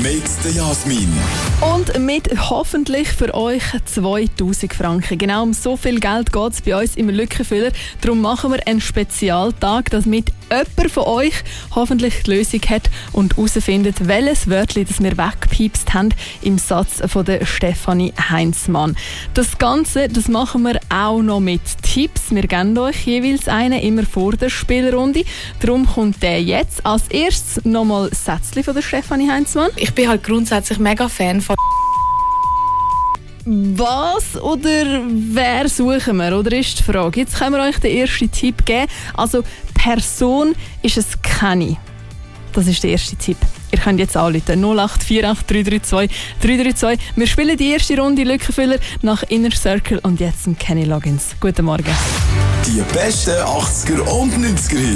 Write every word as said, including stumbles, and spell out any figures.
mit der Jasmin. Und mit hoffentlich für euch zweitausend Franken. Genau um so viel Geld geht es bei uns im Lückenfüller. Darum machen wir einen Spezialtag, damit jemand von euch hoffentlich die Lösung hat und herausfindet, welches Wörtchen das wir weggepiepst haben im Satz von der Stefanie Heinzmann. Das Ganze das machen wir auch noch mit Tipps. Wir geben euch jeweils einen, immer vor der Spielrunde. Darum kommt der jetzt. Als erstes nochmal Sätzchen von der Stefanie Heinzmann. Ich bin halt grundsätzlich mega Fan von... Was oder wer suchen wir? Oder ist die Frage? Jetzt können wir euch den ersten Tipp geben. Also Person ist es keine. Das ist der erste Tipp. Ihr könnt jetzt anrufen. null acht vier acht drei drei zwei drei drei zwei. Wir spielen die erste Runde Lückenfüller nach Inner Circle und jetzt ein Kenny Loggins. Guten Morgen. Die besten achtziger und neunziger